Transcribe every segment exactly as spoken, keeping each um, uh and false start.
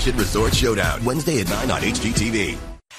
Vacation Resort Showdown, Wednesday at nine on H G T V.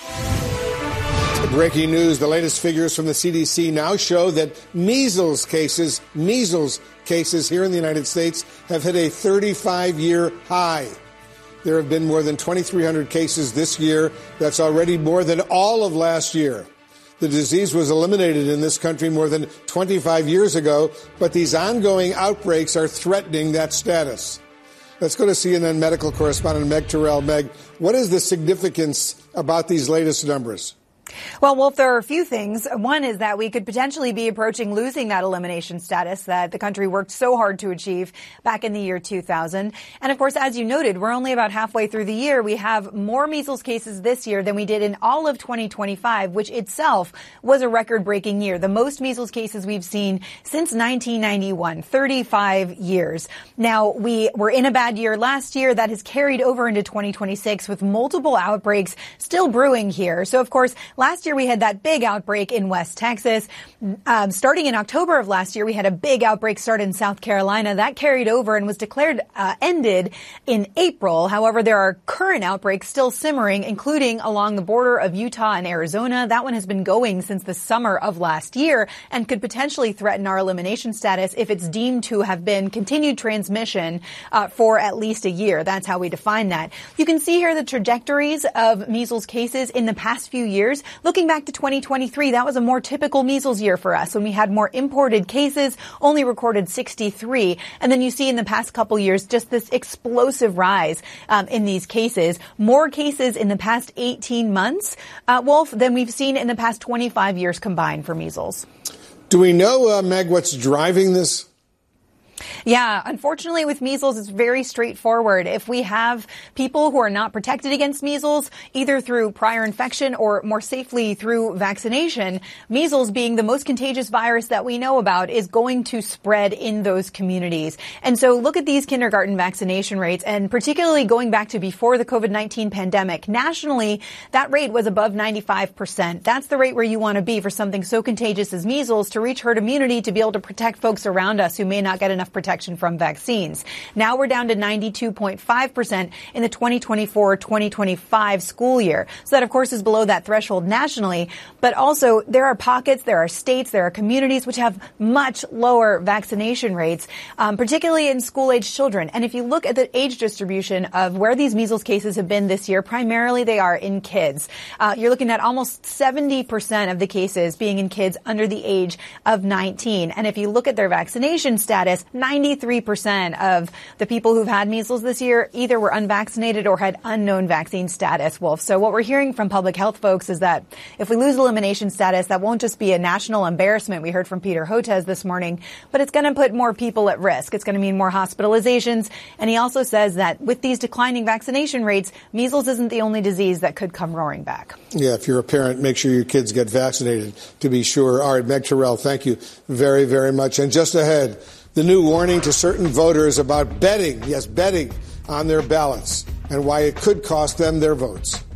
Breaking news, the latest figures from the C D C now show that measles cases, measles cases here in the United States have hit a thirty-five-year high. There have been more than twenty-three hundred cases this year. That's already more than all of last year. The disease was eliminated in this country more than twenty-five years ago, but these ongoing outbreaks are threatening that status. Let's go to C N N medical correspondent Meg Terrell. Meg, what is the significance about these latest numbers? Well, Wolf, there are a few things. One is that we could potentially be approaching losing that elimination status that the country worked so hard to achieve back in the year two thousand. And of course, as you noted, we're only about halfway through the year. We have more measles cases this year than we did in all of twenty twenty-five, which itself was a record-breaking year. The most measles cases we've seen since nineteen ninety-one, thirty-five years. Now, we were in a bad year last year. That has carried over into twenty twenty-six with multiple outbreaks still brewing here. So, of course, last year we had that big outbreak in West Texas. Um, starting in October of last year, we had a big outbreak start in South Carolina. That carried over and was declared uh, ended in April. However, there are current outbreaks still simmering, including along the border of Utah and Arizona. That one has been going since the summer of last year and could potentially threaten our elimination status if it's deemed to have been continued transmission uh, for at least a year. That's how we define that. You can see here the trajectories of measles cases in the past few years. Looking back to twenty twenty-three, that was a more typical measles year for us when we had more imported cases, only recorded sixty-three. And then you see in the past couple years just this explosive rise um, in these cases. More cases in the past eighteen months, uh, Wolf, than we've seen in the past twenty-five years combined for measles. Do we know, uh, Meg, what's driving this? Yeah, unfortunately with measles, it's very straightforward. If we have people who are not protected against measles, either through prior infection or more safely through vaccination, measles being the most contagious virus that we know about is going to spread in those communities. And so look at these kindergarten vaccination rates, and particularly going back to before the COVID nineteen pandemic. Nationally, that rate was above ninety-five percent. That's the rate where you want to be for something so contagious as measles to reach herd immunity to be able to protect folks around us who may not get enough protection from vaccines. Now we're down to ninety-two point five percent in the twenty twenty-four twenty twenty-five school year. So that, of course, is below that threshold nationally. But also, there are pockets, there are states, there are communities which have much lower vaccination rates, um, particularly in school-age children. And if you look at the age distribution of where these measles cases have been this year, primarily they are in kids. Uh, you're looking at almost seventy percent of the cases being in kids under the age of nineteen. And if you look at their vaccination status, ninety-three percent of the people who've had measles this year either were unvaccinated or had unknown vaccine status, Wolf. So what we're hearing from public health folks is that if we lose elimination status, that won't just be a national embarrassment. We heard from Peter Hotez this morning, but it's going to put more people at risk. It's going to mean more hospitalizations. And he also says that with these declining vaccination rates, measles isn't the only disease that could come roaring back. Yeah, if you're a parent, make sure your kids get vaccinated, to be sure. All right, Meg Terrell, thank you very, very much. And just ahead, the new warning to certain voters about betting, yes, betting on their ballots and why it could cost them their votes.